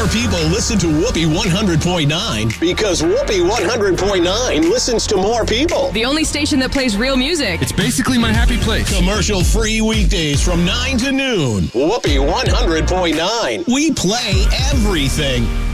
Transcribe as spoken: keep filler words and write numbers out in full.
people listen to Whoopee one hundred point nine because Whoopee one hundred point nine listens to more people. The only station that plays real music. It's basically my happy place. Commercial-free weekdays from nine to noon. Whoopee one hundred point nine. We play everything.